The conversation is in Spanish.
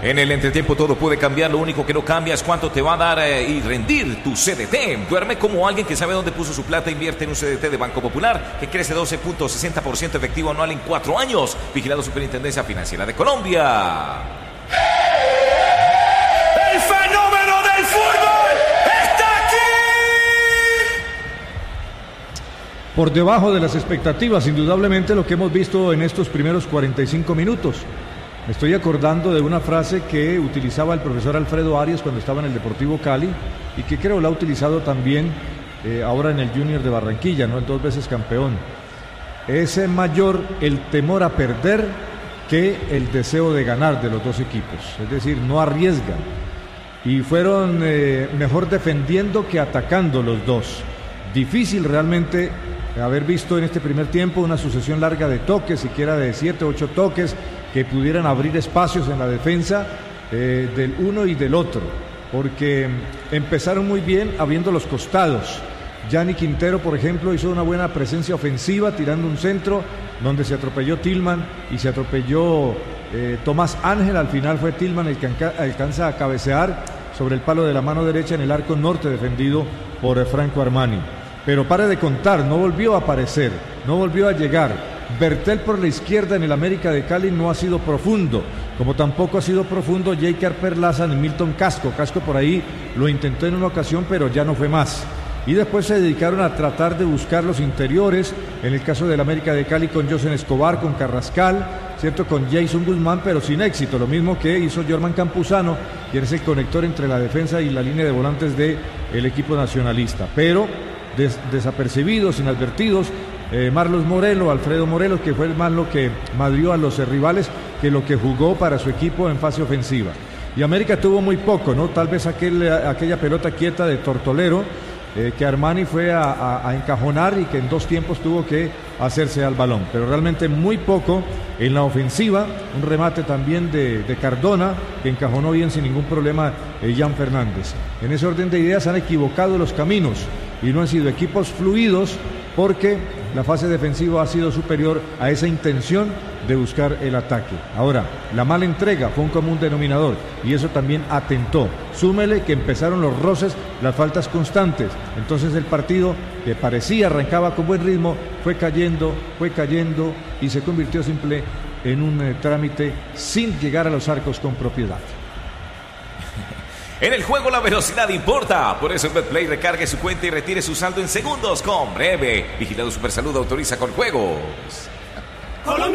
En el entretiempo todo puede cambiar, lo único que no cambia es cuánto te va a dar y rendir tu CDT. Duerme como alguien que sabe dónde puso su plata. Invierte en un CDT de Banco Popular que crece 12.60% efectivo anual en 4 años. Vigilado Superintendencia Financiera de Colombia. ¡El fenómeno del fútbol está aquí! Por debajo de las expectativas, indudablemente, lo que hemos visto en estos primeros 45 minutos. Me estoy acordando de una frase que utilizaba el profesor Alfredo Arias cuando estaba en el Deportivo Cali y que creo la ha utilizado también ahora en el Junior de Barranquilla, ¿no? 2 veces campeón. Es mayor el temor a perder que el deseo de ganar de los dos equipos. Es decir, no arriesgan. Y fueron mejor defendiendo que atacando los dos. Difícil realmente haber visto en este primer tiempo una sucesión larga de toques, siquiera de 7 o 8 toques, que pudieran abrir espacios en la defensa del uno y del otro, porque empezaron muy bien abriendo los costados. Gianni Quintero, por ejemplo, hizo una buena presencia ofensiva tirando un centro donde se atropelló Tillman y se atropelló Tomás Ángel. Al final fue Tillman el que alcanza a cabecear sobre el palo de la mano derecha en el arco norte defendido por Franco Armani. Pero pare de contar, no volvió a aparecer, no volvió a llegar. Bertel por la izquierda en el América de Cali no ha sido profundo, como tampoco ha sido profundo Jeiker Perlaza en Milton Casco. Casco por ahí lo intentó en una ocasión, pero ya no fue más. Y después se dedicaron a tratar de buscar los interiores, en el caso del América de Cali con Josen Escobar, con Carrascal, cierto, con Jason Guzmán, pero sin éxito, lo mismo que hizo Jorman Campuzano, quien es el conector entre la defensa y la línea de volantes del equipo nacionalista. Pero desapercibidos, inadvertidos, Marlos Morelos, Alfredo Morelos, que fue más lo que madrió a los rivales que lo que jugó para su equipo en fase ofensiva. Y América tuvo muy poco, ¿no? Tal vez aquella pelota quieta de Tortolero, que Armani fue a encajonar y que en 2 tiempos tuvo que hacerse al balón. Pero realmente muy poco en la ofensiva. Un remate también de Cardona, que encajonó bien sin ningún problema Jan Fernández. En ese orden de ideas han equivocado los caminos y no han sido equipos fluidos, porque la fase defensiva ha sido superior a esa intención de buscar el ataque. Ahora, la mala entrega fue un común denominador y eso también atentó. Súmele que empezaron los roces, las faltas constantes. Entonces el partido, que parecía arrancaba con buen ritmo, fue cayendo y se convirtió simple en un trámite sin llegar a los arcos con propiedad. En el juego la velocidad importa, por eso en BetPlay recargue su cuenta y retire su saldo en segundos con Breve. Vigilado Supersalud, autoriza con juegos.